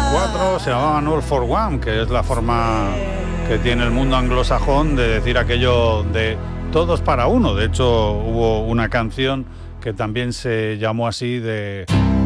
64 se llamaban All for One, que es la forma que tiene el mundo anglosajón de decir aquello de todos para uno. De hecho, hubo una canción que también se llamó así, de